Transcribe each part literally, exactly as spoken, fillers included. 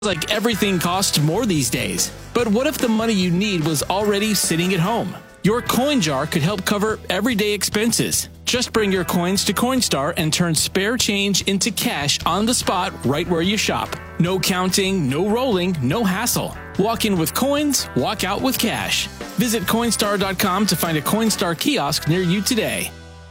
Like everything costs more these days. But what if the money you need was already sitting at home? Your coin jar could help cover everyday expenses. Just bring your coins to Coinstar and turn spare change into cash on the spot right where you shop. No counting, no rolling, no hassle. Walk in with coins, walk out with cash. Visit Coinstar dot com to find a Coinstar kiosk near you today.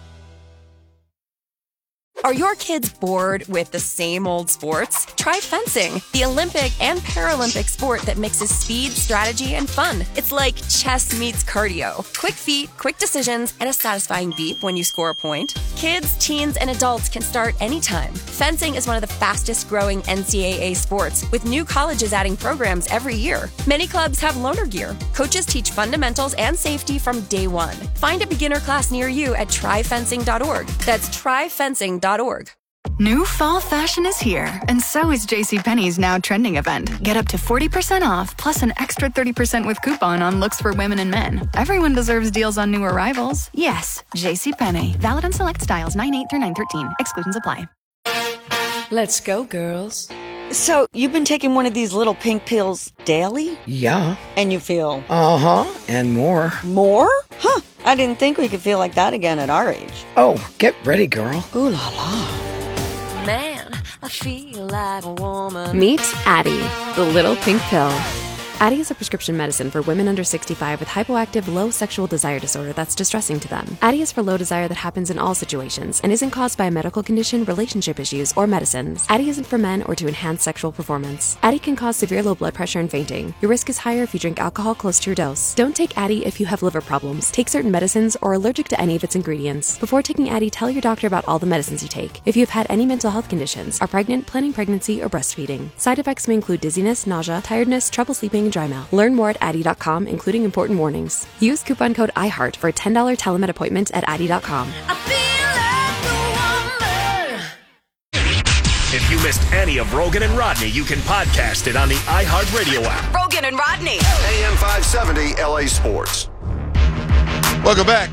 Are your kids bored with the same old sports? Try fencing, the Olympic and Paralympic sport that mixes speed, strategy, and fun. It's like chess meets cardio. Quick feet, quick decisions, and a satisfying beep when you score a point. Kids, teens, and adults can start anytime. Fencing is one of the fastest growing N C double A sports, with new colleges adding programs every year. Many clubs have loaner gear. Coaches teach fundamentals and safety from day one. Find a beginner class near you at try fencing dot org. That's try fencing dot org. New fall fashion is here, and so is JCPenney's now trending event. Get up to forty percent off, plus an extra thirty percent with coupon on looks for women and men. Everyone deserves deals on new arrivals. Yes, JCPenney. Valid on select styles nine eight through nine thirteen. Exclusions apply. Let's go, girls. So, you've been taking one of these little pink pills daily? Yeah. And you feel? Uh-huh, and more. More? Huh, I didn't think we could feel like that again at our age. Oh, get ready, girl. Ooh la la. Man, I feel like a woman. Meet Addyi, the little pink pill. Addyi is a prescription medicine for women under sixty-five with hypoactive low sexual desire disorder that's distressing to them. Addyi is for low desire that happens in all situations and isn't caused by a medical condition, relationship issues, or medicines. Addyi isn't for men or to enhance sexual performance. Addyi can cause severe low blood pressure and fainting. Your risk is higher if you drink alcohol close to your dose. Don't take Addyi if you have liver problems, take certain medicines, or are allergic to any of its ingredients. Before taking Addyi, tell your doctor about all the medicines you take. If you have had any mental health conditions, are pregnant, planning pregnancy, or breastfeeding. Side effects may include dizziness, nausea, tiredness, trouble sleeping, and dry mouth. Learn more at Addyi dot com, including important warnings. Use coupon code iHeart for a ten dollars telemed appointment at Addyi dot com. If you missed any of Rogan and Rodney, you can podcast it on the iHeartRadio app. Rogan and Rodney. A M five seventy L A Sports. Welcome back.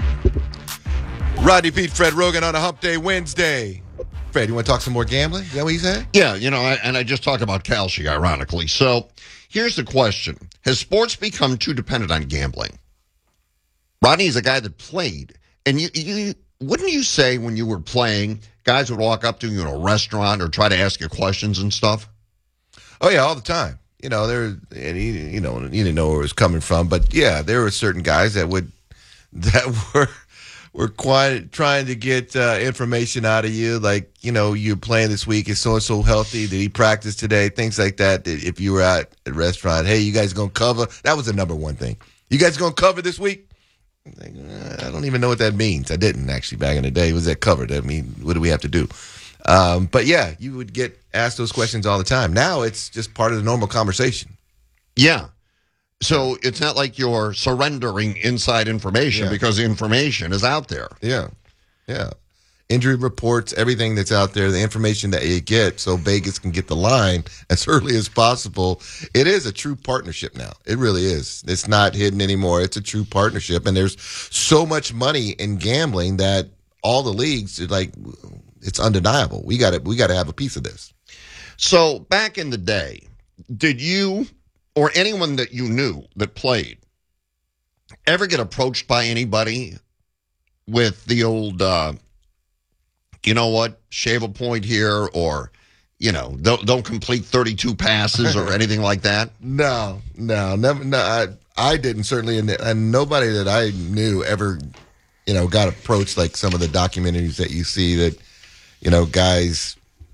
Rodney Pete, Fred Rogan on a Hump Day Wednesday. Fred, you want to talk some more gambling? Is that what you said? Yeah, you know, I, and I just talked about Kalshi, ironically. So here's the question. Has sports become too dependent on gambling? Rodney is a guy that played. And you, you wouldn't you say when you were playing, guys would walk up to you in a restaurant or try to ask you questions and stuff? Oh, yeah, all the time. You know, there, and he, you know, you didn't know where it was coming from. But, yeah, there were certain guys that would, that were... We're quite trying to get uh, information out of you, like, you know, you're playing this week. Is so-and-so healthy? Did he practice today? Things like that. If you were at a restaurant, hey, you guys going to cover? That was the number one thing. You guys going to cover this week? Like, I don't even know what that means. I didn't, actually, back in the day. Was that covered? I mean, what do we have to do? Um, but, yeah, you would get asked those questions all the time. Now it's just part of the normal conversation. Yeah. So it's not like you're surrendering inside information Yeah. because the information is out there. Yeah, yeah. Injury reports, everything that's out there, the information that you get so Vegas can get the line as early as possible. It is a true partnership now. It really is. It's not hidden anymore. It's a true partnership. And there's so much money in gambling that all the leagues, like, it's undeniable. We got to we got to have a piece of this. So back in the day, did you or anyone that you knew that played ever get approached by anybody with the old, uh, you know what, shave a point here, or, you know, don't, don't complete thirty-two passes or anything like that? No, no, never. No, I, I didn't, certainly, and, and nobody that I knew ever, you know, got approached like some of the documentaries that you see that, you know, guys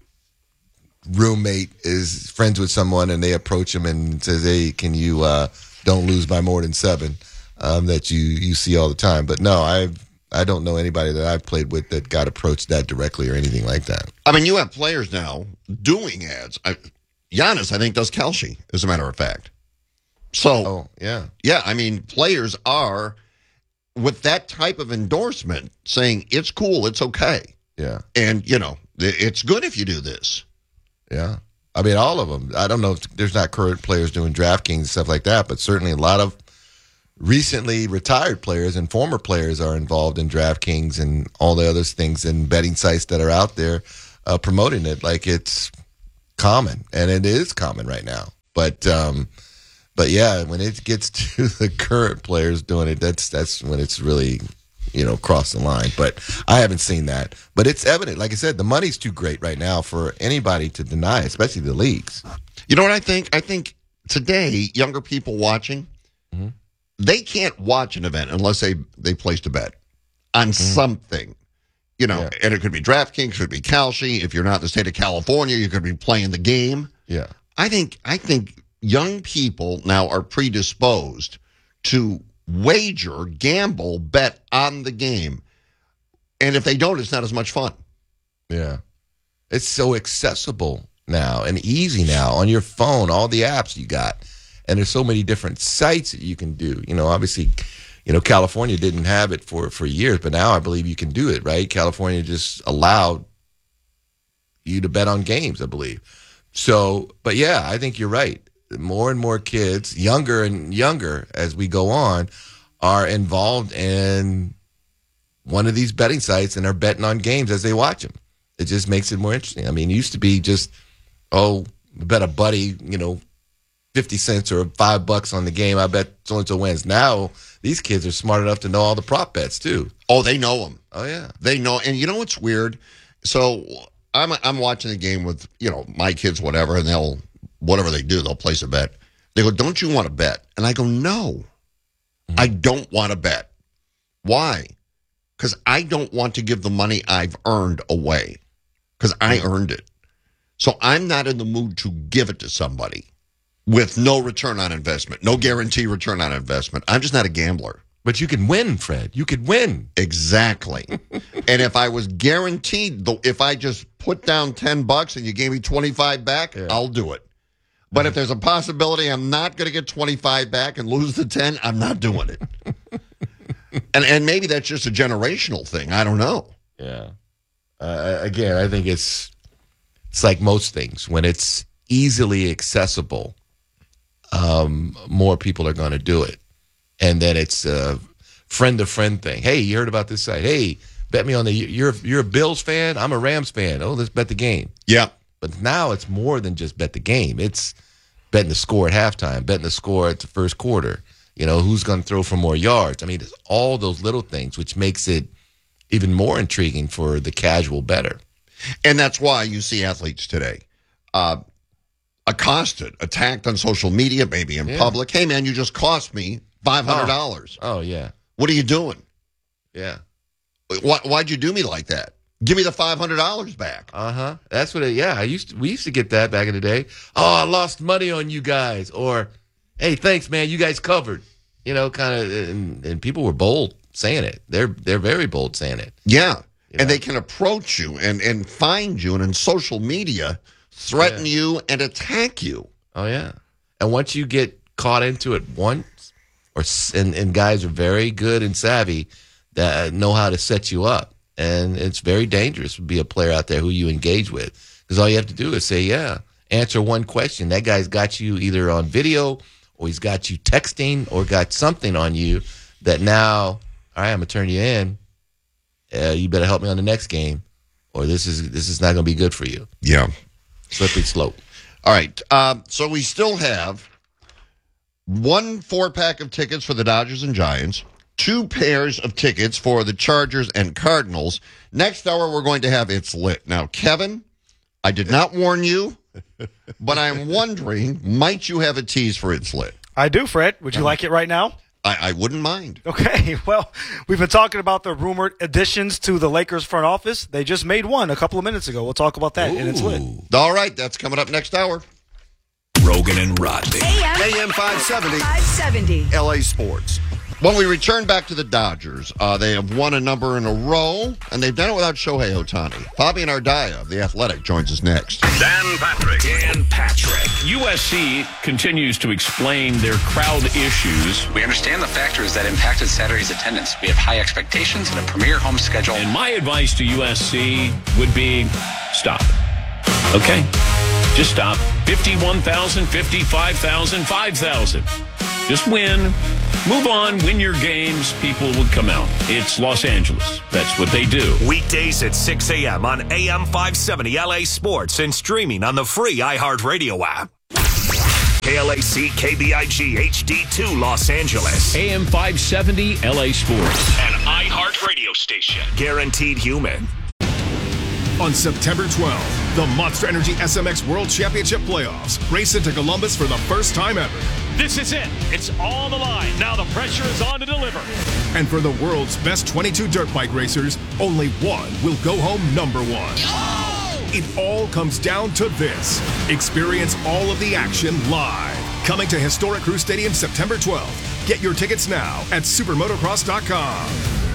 roommate is friends with someone and they approach him and says, hey, can you uh don't lose by more than seven, um that you you see all the time. But no, i i don't know anybody that I've played with that got approached that directly or anything like that. I mean, you have players now doing ads. I, Giannis, I think, does Kalshi, as a matter of fact. So oh yeah yeah I mean, players are with that type of endorsement saying it's cool, it's okay, yeah and you know, it's good if you do this. Yeah. I mean, all of them. I don't know if there's not current players doing DraftKings and stuff like that, but certainly a lot of recently retired players and former players are involved in DraftKings and all the other things and betting sites that are out there uh, promoting it like it's common, and it is common right now. But um, but yeah, when it gets to the current players doing it, that's that's when it's really, you know, crossed the line. But I haven't seen that. But it's evident. Like I said, the money's too great right now for anybody to deny, especially the leagues. You know what I think? I think today, younger people watching, mm-hmm. they can't watch an event unless they, they placed a bet on mm-hmm. something. You know, yeah. and it could be DraftKings, it could be Kalshi. If you're not in the state of California, you could be playing the game. Yeah. I think I think young people now are predisposed to wager, gamble, bet on the game. And if they don't, it's not as much fun. Yeah. It's so accessible now and easy now on your phone, all the apps you got. And there's so many different sites that you can do. You know, obviously, you know, California didn't have it for, for years, but now I believe you can do it, right? California just allowed you to bet on games, I believe. So, but yeah, I think you're right. More and more kids, younger and younger as we go on, are involved in one of these betting sites and are betting on games as they watch them. It just makes it more interesting. I mean, it used to be just, oh, bet a buddy, you know, fifty cents or five bucks on the game. I bet so-and-so wins. Now, these kids are smart enough to know all the prop bets, too. Oh, they know them. Oh, yeah. They know. And you know what's weird? So I'm I'm watching the game with, you know, my kids, whatever, and they'll, whatever they do, they'll place a bet. They go, don't you want to bet? And I go, no, mm-hmm. I don't want to bet. Why? Because I don't want to give the money I've earned away because I mm-hmm. earned it. So I'm not in the mood to give it to somebody with no return on investment, no guarantee return on investment. I'm just not a gambler. But you can win, Fred. You could win. Exactly. And if I was guaranteed, if I just put down ten bucks and you gave me twenty-five back, yeah. I'll do it. But mm-hmm. if there's a possibility I'm not going to get twenty-five back and lose the ten, I'm not doing it. and and maybe that's just a generational thing. I don't know. Yeah. Uh, again, I think it's it's like most things. When it's easily accessible, um, more people are going to do it. And then it's a friend-to-friend thing. Hey, you heard about this site. Hey, bet me on the – you're you're a Bills fan? I'm a Rams fan. Oh, let's bet the game. Yeah. But now it's more than just bet the game. It's betting the score at halftime, betting the score at the first quarter. You know, who's going to throw for more yards. I mean, it's all those little things, which makes it even more intriguing for the casual bettor. And that's why you see athletes today uh, accosted, attacked on social media, maybe in yeah. public. Hey, man, you just cost me five hundred dollars. Oh. oh, yeah. What are you doing? Yeah. Why, why'd you do me like that? Give me the five hundred dollars back. Uh-huh. That's what it, yeah, I used to, we used to get that back in the day. Oh, I lost money on you guys. Or, hey, thanks, man, you guys covered. You know, kind of, and, and people were bold saying it. They're they're very bold saying it. Yeah. You and know? they can approach you and, and find you and in social media threaten yeah. you and attack you. Oh, yeah. And once you get caught into it once, or and, and guys are very good and savvy that know how to set you up. And it's very dangerous to be a player out there who you engage with. Because all you have to do is say, yeah, answer one question. That guy's got you either on video or he's got you texting or got something on you that now, all right, I'm going to turn you in. Uh, you better help me on the next game or this is this is not going to be good for you. Yeah. Slippery slope. All right. Uh, so we still have one four-pack of tickets for the Dodgers and Giants, two pairs of tickets for the Chargers and Cardinals. Next hour, we're going to have It's Lit. Now, Kevin, I did not warn you, but I'm wondering, might you have a tease for It's Lit? I do, Fred. Would you um, like it right now? I, I wouldn't mind. Okay. Well, we've been talking about the rumored additions to the Lakers front office. They just made one a couple of minutes ago. We'll talk about that, Ooh. and It's Lit. All right. That's coming up next hour. Rogan and Rodney. A M five seventy. five seventy. L A Sports. When we return back to the Dodgers, uh, they have won a number in a row, and they've done it without Shohei Ohtani. Fabian Ardaya of The Athletic joins us next. Dan Patrick. Dan Patrick. U S C continues to explain their crowd issues. We understand the factors that impacted Saturday's attendance. We have high expectations and a premier home schedule. And my advice to U S C would be stop. Okay? Just stop. fifty-one thousand, fifty-five thousand, five thousand. Just win. Move on, win your games, people will come out. It's Los Angeles. That's what they do. Weekdays at six a.m. on A M five seventy L A Sports and streaming on the free iHeartRadio app. K L A C K B I G H D two Los Angeles. A M five seventy L A Sports. An iHeartRadio station. Guaranteed human. On September twelfth, the Monster Energy S M X World Championship Playoffs race into Columbus for the first time ever. This is it. It's all on the line. Now the pressure is on to deliver. And for the world's best twenty-two dirt bike racers, only one will go home number one. Oh! It all comes down to this. Experience all of the action live. Coming to historic Crew Stadium September twelfth. Get your tickets now at supermotocross dot com.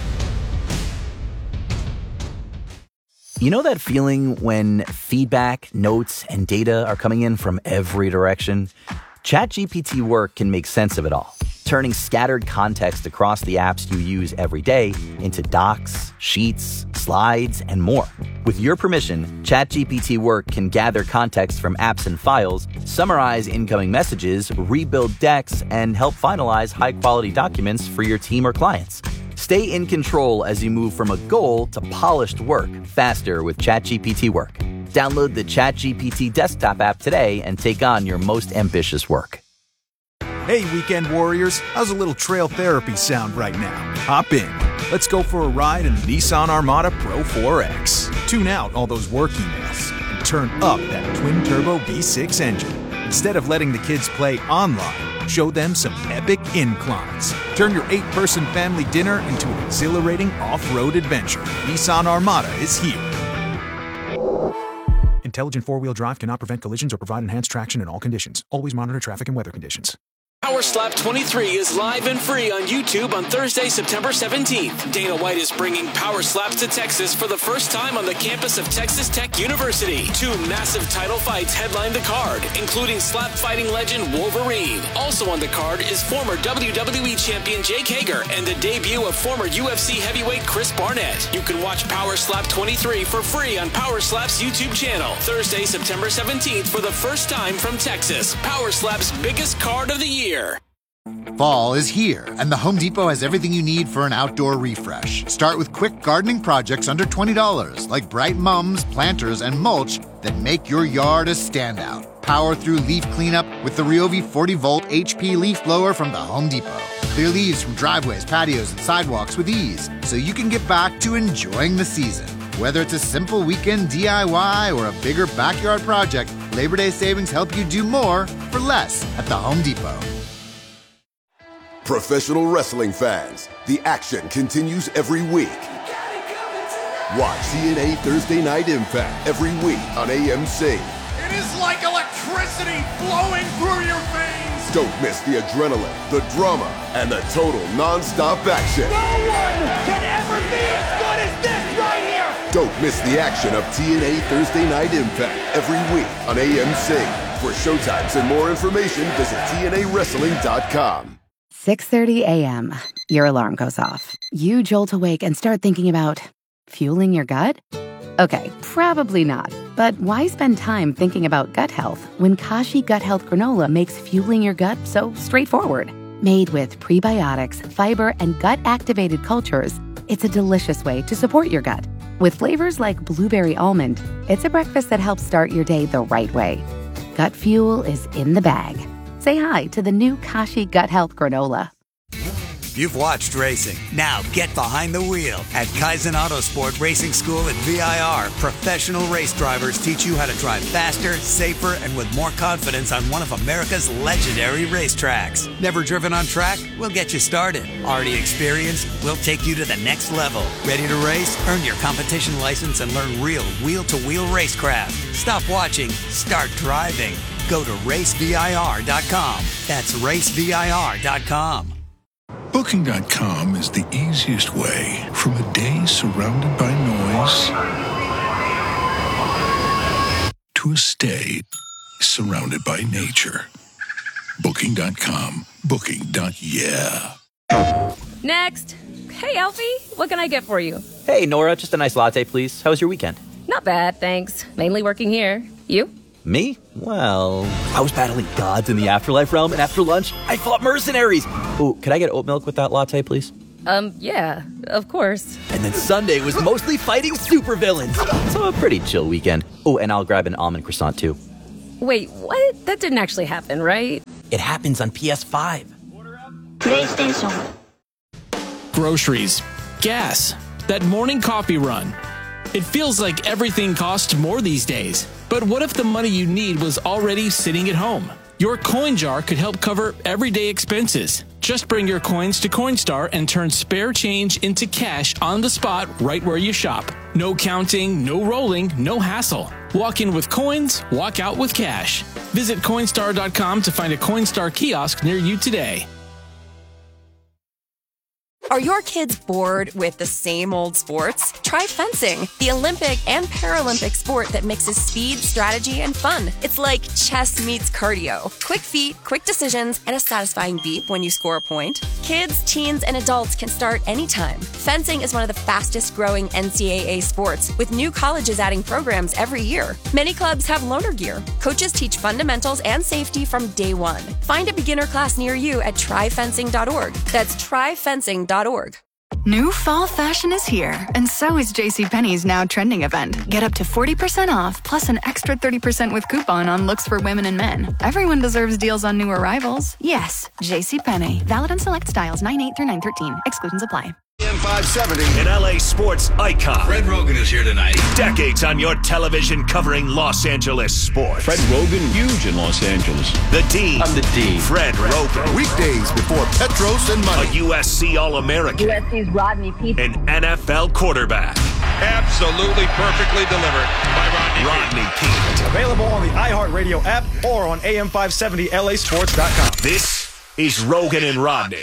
You know that feeling when feedback, notes, and data are coming in from every direction? ChatGPT Work can make sense of it all, turning scattered context across the apps you use every day into docs, sheets, slides, and more. With your permission, ChatGPT Work can gather context from apps and files, summarize incoming messages, rebuild decks, and help finalize high-quality documents for your team or clients. Stay in control as you move from a goal to polished work faster with ChatGPT Work. Download the ChatGPT desktop app today and take on your most ambitious work. Hey, weekend warriors, how's a little trail therapy sound right now? Hop in. Let's go for a ride in the Nissan Armada Pro four X. Tune out all those work emails and turn up that twin-turbo V six engine. Instead of letting the kids play online, show them some epic inclines. Turn your eight-person family dinner into an exhilarating off-road adventure. Nissan Armada is here. Intelligent four-wheel drive cannot prevent collisions or provide enhanced traction in all conditions. Always monitor traffic and weather conditions. Power Slap twenty-three is live and free on YouTube on Thursday, September seventeenth. Dana White is bringing Power Slaps to Texas for the first time on the campus of Texas Tech University. Two massive title fights headline the card, including slap fighting legend Wolverine. Also on the card is former W W E champion Jake Hager and the debut of former U F C heavyweight Chris Barnett. You can watch Power Slap twenty-three for free on Power Slap's YouTube channel. Thursday, September seventeenth for the first time from Texas. Power Slap's biggest card of the year. Fall is here, and the Home Depot has everything you need for an outdoor refresh. Start with quick gardening projects under twenty dollars, like bright mums, planters, and mulch that make your yard a standout. Power through leaf cleanup with the Ryobi forty volt H P leaf blower from the Home Depot. Clear leaves from driveways, patios, and sidewalks with ease, so you can get back to enjoying the season. Whether it's a simple weekend D I Y or a bigger backyard project, Labor Day savings help you do more for less at the Home Depot. Professional wrestling fans, the action continues every week. Watch T N A Thursday Night Impact every week on A M C. It is like electricity flowing through your veins. Don't miss the adrenaline, the drama, and the total non-stop action. No one can ever be as good as this right here. Don't miss the action of T N A Thursday Night Impact every week on A M C. For showtimes and more information, visit T N A wrestling dot com. six thirty a.m. Your alarm goes off. You jolt awake and start thinking about fueling your gut? Okay, probably not. But why spend time thinking about gut health when Kashi Gut Health Granola makes fueling your gut so straightforward? Made with prebiotics, fiber, and gut-activated cultures, it's a delicious way to support your gut. With flavors like blueberry almond, it's a breakfast that helps start your day the right way. Gut fuel is in the bag. Say hi to the new Kashi Gut Health Granola. You've watched racing. Now get behind the wheel. At Kaizen Autosport Racing School at V I R, professional race drivers teach you how to drive faster, safer, and with more confidence on one of America's legendary racetracks. Never driven on track? We'll get you started. Already experienced? We'll take you to the next level. Ready to race? Earn your competition license and learn real wheel-to-wheel racecraft. Stop watching. Start driving. Go to race V I R dot com. That's race V I R dot com. Booking dot com is the easiest way from a day surrounded by noise to a stay surrounded by nature. Booking dot com. Booking. Yeah. Next. Hey, Alfie. What can I get for you? Hey, Nora, just a nice latte, please. How was your weekend? Not bad, thanks. Mainly working here. You? Me? Well, I was battling gods in the afterlife realm, and after lunch, I fought mercenaries. Ooh, could I get oat milk with that latte, please? Um, yeah, of course. And then Sunday was mostly fighting supervillains. So a pretty chill weekend. Oh, and I'll grab an almond croissant, too. Wait, what? That didn't actually happen, right? It happens on P S five. PlayStation. Groceries. Gas. That morning coffee run. It feels like everything costs more these days. But what if the money you need was already sitting at home? Your coin jar could help cover everyday expenses. Just bring your coins to Coinstar and turn spare change into cash on the spot right where you shop. No counting, no rolling, no hassle. Walk in with coins, walk out with cash. Visit Coinstar dot com to find a Coinstar kiosk near you today. Are your kids bored with the same old sports? Try fencing, the Olympic and Paralympic sport that mixes speed, strategy, and fun. It's like chess meets cardio. Quick feet, quick decisions, and a satisfying beep when you score a point. Kids, teens, and adults can start anytime. Fencing is one of the fastest growing N C double A sports, with new colleges adding programs every year. Many clubs have loaner gear. Coaches teach fundamentals and safety from day one. Find a beginner class near you at try fencing dot org. That's try fencing dot org. New fall fashion is here, and so is JCPenney's now trending event. Get up to forty percent off, plus an extra thirty percent with coupon on looks for women and men. Everyone deserves deals on new arrivals. Yes, JCPenney. Valid on select styles nine eight through nine thirteen. Exclusions apply. A M five seventy, an L A sports icon. Fred Rogan is here tonight. Decades on your television covering Los Angeles sports. Fred Rogan, huge in Los Angeles. The Dean. I'm the Dean. Fred Rogan. Weekdays before Petros and Money. A U S C All-American. U S C's Rodney Peete. An N F L quarterback. Absolutely perfectly delivered by Rodney, Rodney Peete. Available on the iHeartRadio app or on A M five seventy L A sports dot com. This is Rogan and Rodney.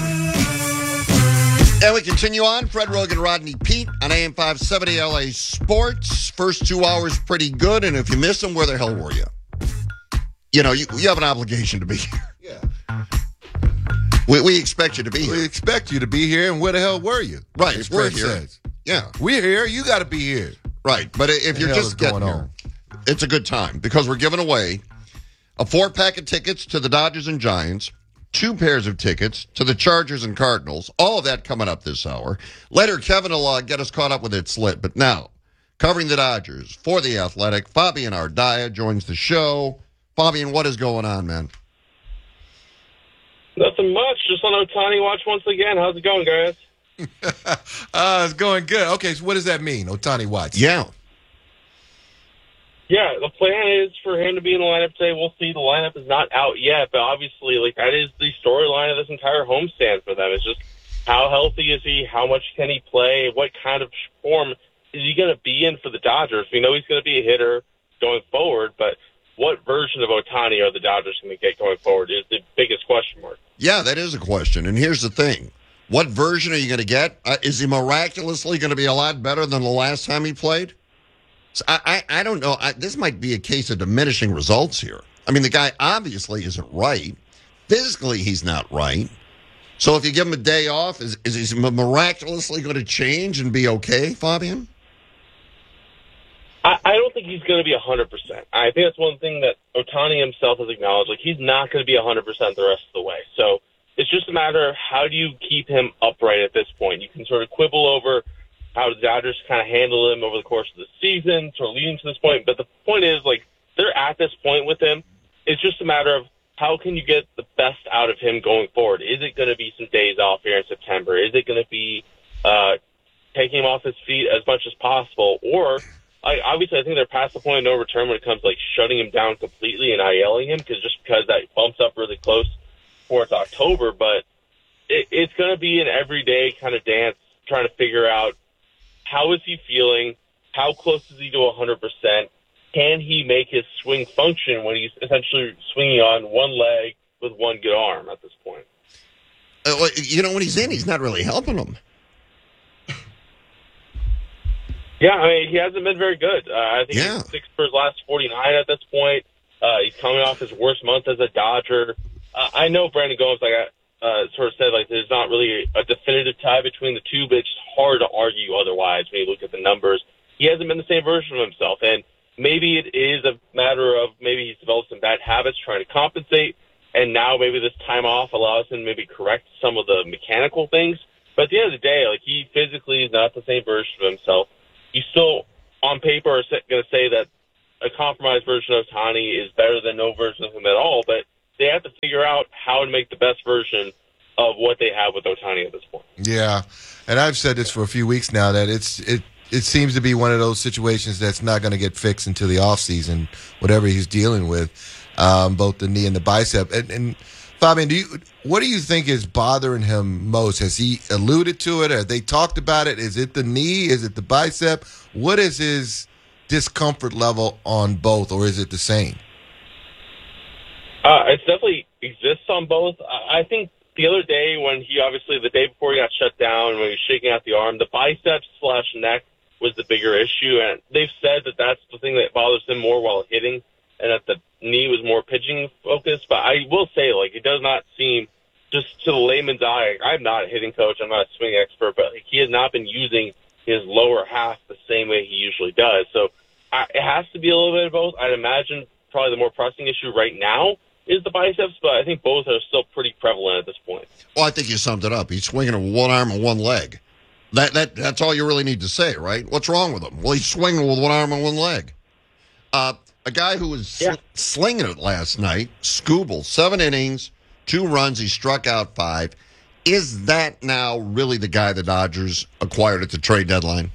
And we continue on. Fred Rogan, Rodney Peete on A M five seventy L A Sports. First two hours pretty good, and if you miss them, where the hell were you? You know, you, you have an obligation to be here. Yeah. We, we expect you to be here. We expect you to be here, and where the hell were you? Right, As we're Fred here. says. Yeah. We're here. You got to be here. Right, but if What the you're hell just is getting going here, on? it's a good time because we're giving away a four-pack of tickets to the Dodgers and Giants, two pairs of tickets to the Chargers and Cardinals. All of that coming up this hour. Later, Kevin will uh, get us caught up with it slit. But now, covering the Dodgers for The Athletic, Fabian Ardaya joins the show. Fabian, what is going on, man? Nothing much. Just on Ohtani watch once again. How's it going, guys? uh, it's going good. Okay, so what does that mean, Ohtani Watts? Yeah. Yeah, the plan is for him to be in the lineup today. We'll see. The lineup is not out yet, but obviously, like that is the storyline of this entire homestand for them. It's just how healthy is he? How much can he play? What kind of form is he going to be in for the Dodgers? We know he's going to be a hitter going forward, but what version of Ohtani are the Dodgers going to get going forward is the biggest question mark. Yeah, that is a question. And here's the thing. What version are you going to get? Uh, is he miraculously going to be a lot better than the last time he played? So I, I, I don't know. I, this might be a case of diminishing results here. I mean, the guy obviously isn't right. Physically, he's not right. So if you give him a day off, is, is he miraculously going to change and be okay, Fabian? I, I don't think he's going to be one hundred percent. I think that's one thing that Ohtani himself has acknowledged. Like, he's not going to be one hundred percent the rest of the way. So it's just a matter of how do you keep him upright at this point. You can sort of quibble over how the Dodgers kind of handle him over the course of the season, sort of leading to this point. But the point is, like, they're at this point with him. It's just a matter of how can you get the best out of him going forward? Is it going to be some days off here in September? Is it going to be uh, taking him off his feet as much as possible? Or, I, obviously, I think they're past the point of no return when it comes to, like, shutting him down completely and ILing him, because just because that bumps up really close before it's October. But it, it's going to be an everyday kind of dance trying to figure out how is he feeling, how close is he to one hundred percent, can he make his swing function when he's essentially swinging on one leg with one good arm at this point? Uh, you know, when he's in, he's not really helping him. Yeah, I mean, he hasn't been very good. Uh, I think yeah. he's six for his last forty-nine at this point. Uh, he's coming off his worst month as a Dodger. Uh, I know Brandon Gomes, like I uh, sort of said, like there's not really a definitive tie between the two, but it's just hard to argue otherwise when you look at the numbers. He hasn't been the same version of himself, and maybe it is a matter of maybe he's developed some bad habits trying to compensate, and now maybe this time off allows him to maybe correct some of the mechanical things. But at the end of the day, like, he physically is not the same version of himself. You still, on paper, are going to say that a compromised version of Ohtani is better than no version of him at all, but they have to figure out how to make the best version of what they have with Ohtani at this point. Yeah, and I've said this for a few weeks now that it's it it seems to be one of those situations that's not going to get fixed until the offseason, whatever he's dealing with, um, both the knee and the bicep. And, and Fabian, do you what do you think is bothering him most? Has he alluded to it? Have they talked about it? Is it the knee? Is it the bicep? What is his discomfort level on both, or is it the same? Uh, it definitely exists on both. I think the other day when he obviously, the day before he got shut down, when he was shaking out the arm, the biceps slash neck was the bigger issue. And they've said that that's the thing that bothers him more while hitting, and that the knee was more pitching focused. But I will say, like, it does not seem, just to the layman's eye, I'm not a hitting coach, I'm not a swing expert, but he has not been using his lower half the same way he usually does. So I, it has to be a little bit of both. I'd imagine probably the more pressing issue right now is the biceps, but I think both are still pretty prevalent at this point. Well, I think you summed it up. He's swinging with one arm and one leg. That that That's all you really need to say, right? What's wrong with him? Well, he's swinging with one arm and one leg. Uh, a guy who was yeah. sl- slinging it last night, Skubal, seven innings, two runs, he struck out five. Is that now really the guy the Dodgers acquired at the trade deadline?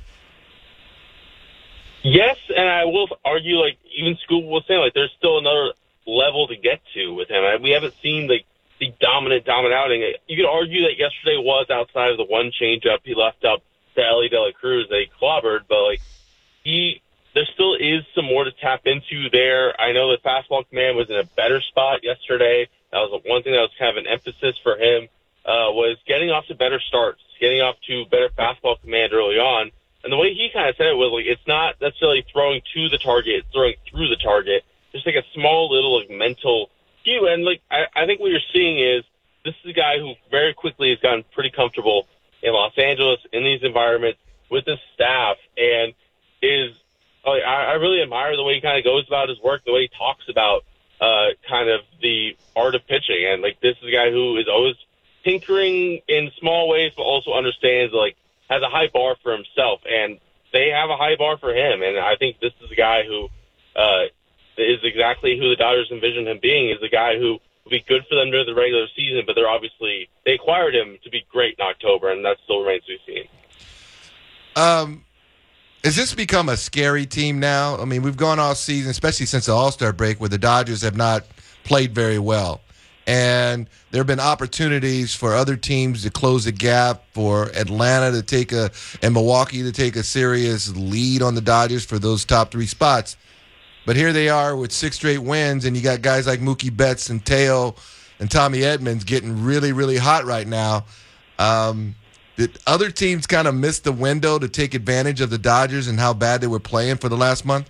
Yes, and I will argue, like, even Skubal was saying, like, there's still another level to get to with him. We haven't seen the, the dominant, dominant outing. You could argue that yesterday was outside of the one changeup he left up to Elly De La Cruz that he clobbered, but, like, he, there still is some more to tap into there. I know the fastball command was in a better spot yesterday. That was the one thing that was kind of an emphasis for him, uh, was getting off to better starts, getting off to better fastball command early on. And the way he kind of said it was, like, it's not necessarily throwing to the target, it's throwing through the target. Just like a small little, like, mental cue. And, like, I, I think what you're seeing is this is a guy who very quickly has gotten pretty comfortable in Los Angeles, in these environments, with his staff, and is, like, I, I really admire the way he kind of goes about his work, the way he talks about uh, kind of the art of pitching. And, like, this is a guy who is always tinkering in small ways, but also understands, like, has a high bar for himself. And they have a high bar for him. And I think this is a guy who uh, is exactly who the Dodgers envision him being, is a guy who would be good for them during the regular season, but they're obviously, they acquired him to be great in October, and that still remains to be seen. Um, has this become a scary team now? I mean, we've gone all season, especially since the All-Star break, where the Dodgers have not played very well. And there have been opportunities for other teams to close the gap, for Atlanta to take a, and Milwaukee to take a serious lead on the Dodgers for those top three spots. But here they are with six straight wins, and you got guys like Mookie Betts and Teo and Tommy Edmonds getting really, really hot right now. Um, did other teams kind of miss the window to take advantage of the Dodgers and how bad they were playing for the last month?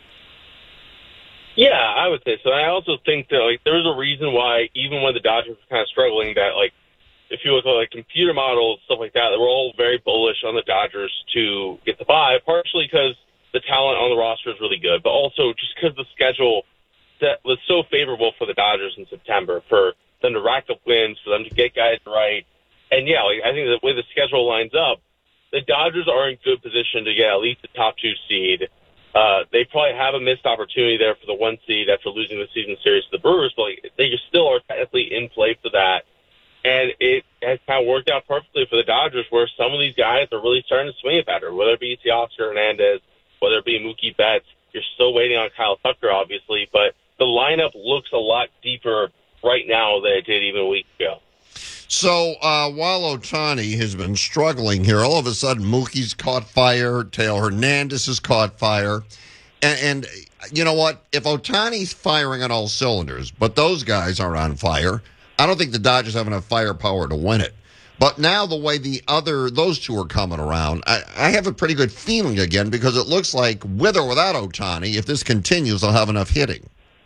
Yeah, I would say so. I also think that, like, there's a reason why, even when the Dodgers were kind of struggling, that, like, if you look at, like, computer models, stuff like that, they were all very bullish on the Dodgers to get the bye, partially because the talent on the roster is really good, but also just because the schedule that was so favorable for the Dodgers in September, for them to rack up wins, for them to get guys right. And, yeah, like, I think the way the schedule lines up, the Dodgers are in good position to get at least the top two seed. Uh, they probably have a missed opportunity there for the one seed after losing the season series to the Brewers, but, like, they still are technically in play for that. And it has kind of worked out perfectly for the Dodgers, where some of these guys are really starting to swing it better, whether it be Teoscar Hernandez, whether it be Mookie Betts. You're still waiting on Kyle Tucker, obviously, but the lineup looks a lot deeper right now than it did even a week ago. So uh, while Ohtani has been struggling here, all of a sudden Mookie's caught fire, Teo Hernandez has caught fire. And, and you know what? If Ohtani's firing on all cylinders, but those guys are on fire, I don't think the Dodgers have enough firepower to win it. But now the way the other, those two are coming around, I, I have a pretty good feeling again, because it looks like with or without Ohtani, if this continues, they'll have enough hitting.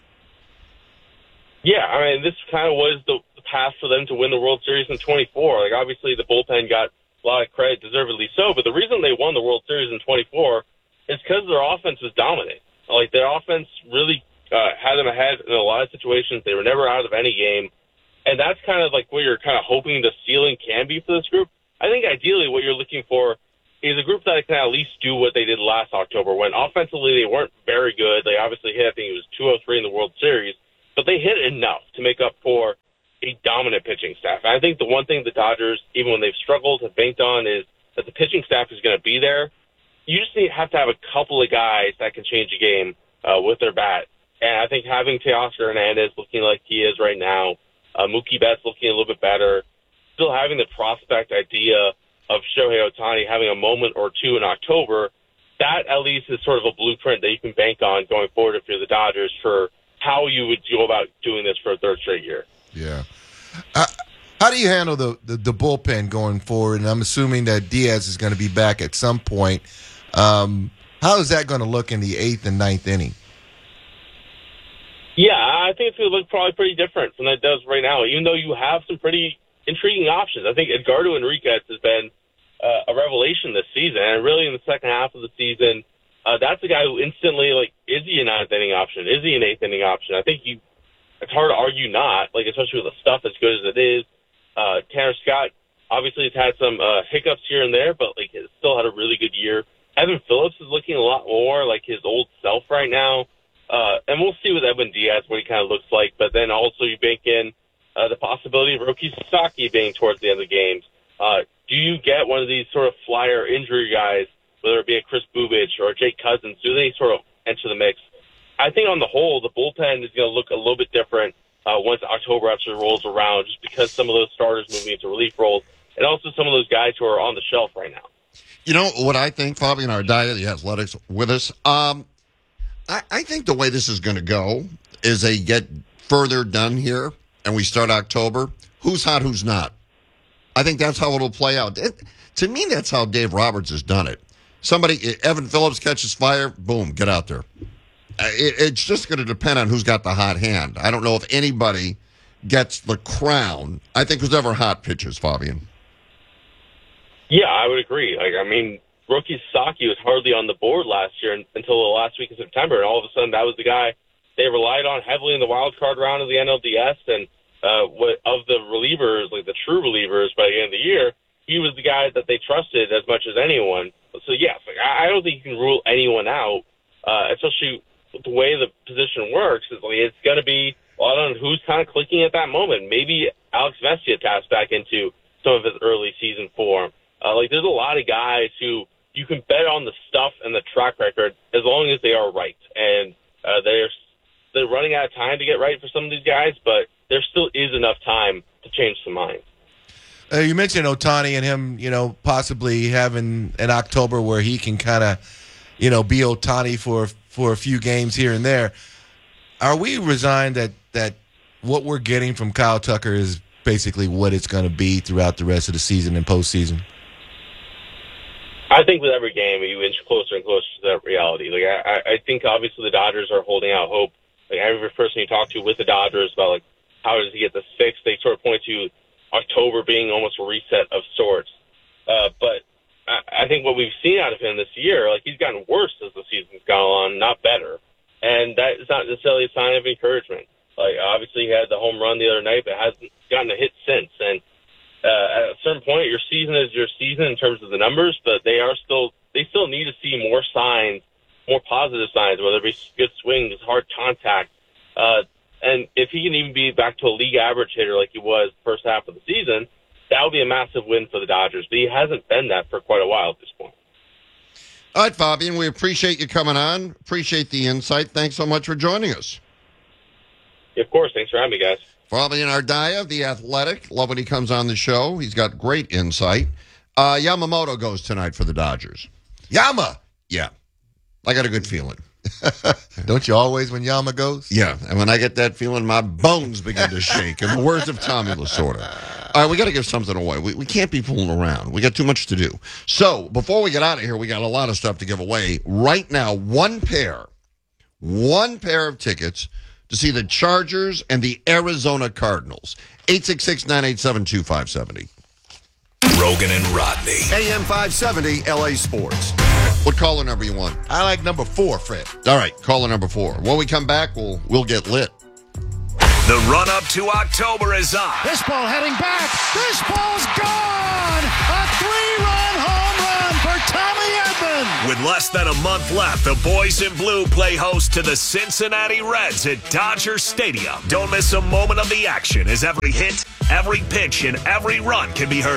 Yeah, I mean, this kind of was the path for them to win the World Series in twenty-four. Like, obviously, the bullpen got a lot of credit, deservedly so, but the reason they won the World Series in twenty-four is because their offense was dominant. Like, their offense really uh, had them ahead in a lot of situations. They were never out of any game. And that's kind of like what you're kind of hoping the ceiling can be for this group. I think ideally what you're looking for is a group that can at least do what they did last October when offensively they weren't very good. They obviously hit, I think it was two oh three in the World Series, but they hit enough to make up for a dominant pitching staff. And I think the one thing the Dodgers, even when they've struggled, have banked on is that the pitching staff is going to be there. You just need, have to have a couple of guys that can change a game uh, with their bat. And I think having Teoscar Hernandez looking like he is right now, uh, Mookie Betts looking a little bit better, still having the prospect idea of Shohei Ohtani having a moment or two in October, that at least is sort of a blueprint that you can bank on going forward if you're the Dodgers for how you would go about doing this for a third straight year. Yeah. Uh, how do you handle the, the, the bullpen going forward? And I'm assuming that Diaz is going to be back at some point. Um, how is that going to look in the eighth and ninth inning? Yeah, I think it's going to look probably pretty different from that it does right now, even though you have some pretty intriguing options. I think Edgardo Enriquez has been uh, a revelation this season, and really in the second half of the season, uh, that's a guy who instantly, like, is he a ninth inning option? Is he an eighth inning option? I think you, it's hard to argue not, like, especially with the stuff as good as it is. Uh, Tanner Scott obviously has had some uh, hiccups here and there, but, like, has still had a really good year. Evan Phillips is looking a lot more like his old self right now. Uh, and we'll see with Edwin Diaz what he kind of looks like, but then also you bank in uh, the possibility of Roki Sasaki being towards the end of the games. Uh, do you get one of these sort of flyer injury guys, whether it be a Chris Bubich or a Jake Cousins? Do they sort of enter the mix? I think on the whole, the bullpen is going to look a little bit different uh, once October actually rolls around, just because some of those starters moving into relief roles, and also some of those guys who are on the shelf right now. You know what I think, Fabian Ardaya, the Athletics, with us? Um, I, I think the way this is going to go is they get further done here, and we start October. Who's hot, who's not? I think that's how it'll play out. It, to me, that's how Dave Roberts has done it. Somebody, Evan Phillips catches fire, boom, get out there. It, it's just going to depend on who's got the hot hand. I don't know if anybody gets the crown. I think who's ever hot pitches, Fabian. Yeah, I would agree. Like, I mean, Roki Sasaki was hardly on the board last year until the last week of September, and all of a sudden that was the guy they relied on heavily in the wild card round of the N L D S. And uh, what, of the relievers, like the true relievers, by the end of the year, he was the guy that they trusted as much as anyone. So yes, like, I don't think you can rule anyone out, uh, especially with the way the position works. Is like it's going to be a lot on who's kind of clicking at that moment. Maybe Alex Vesia taps back into some of his early season form. Uh, like, there's a lot of guys who you can bet on the stuff and the track record as long as they are right. And uh, they're they're running out of time to get right for some of these guys, but there still is enough time to change some minds. Uh, you mentioned Ohtani and him, you know, possibly having an October where he can kind of, you know, be Ohtani for for a few games here and there. Are we resigned that that what we're getting from Kyle Tucker is basically what it's going to be throughout the rest of the season and postseason? I think with every game, you inch closer and closer to that reality. Like I, I think obviously the Dodgers are holding out hope. Like every person you talk to with the Dodgers about like how does he get this fixed, they sort of point to October being almost a reset of sorts. Uh, but I, I think what we've seen out of him this year, like he's gotten worse as the season's gone on, not better. And that is not necessarily a sign of encouragement. Like obviously he had the home run the other night, but hasn't gotten a hit since. And Uh, at a certain point, your season is your season in terms of the numbers, but they are still they still need to see more signs, more positive signs, whether it be good swings, hard contact, uh, and if he can even be back to a league average hitter like he was the first half of the season, that would be a massive win for the Dodgers. But he hasn't been that for quite a while at this point. All right, Fabian, we appreciate you coming on. Appreciate the insight. Thanks so much for joining us. Yeah, of course. Thanks for having me, guys. Fabian Ardaya of The Athletic. Love when he comes on the show. He's got great insight. Uh, Yamamoto goes tonight for the Dodgers. Yama! Yeah. I got a good feeling. Don't you always when Yama goes? Yeah. And when I get that feeling, my bones begin to shake. In the words of Tommy Lasorda. All right, we got to give something away. We, we can't be fooling around. We got too much to do. So before we get out of here, we got a lot of stuff to give away. Right now, one pair, one pair of tickets to see the Chargers and the Arizona Cardinals. eight six six, nine eight seven, two five seven zero. Rogan and Rodney. A M five seventy, L A Sports. What caller number you want? I like number four, Fred. All right, caller number four. When we come back, we'll we'll get lit. The run-up to October is on. This ball heading back. This ball's gone. A three-run home run for Tommy Edman. With less than a month left, the boys in blue play host to the Cincinnati Reds at Dodger Stadium. Don't miss a moment of the action as every hit, every pitch, and every run can be heard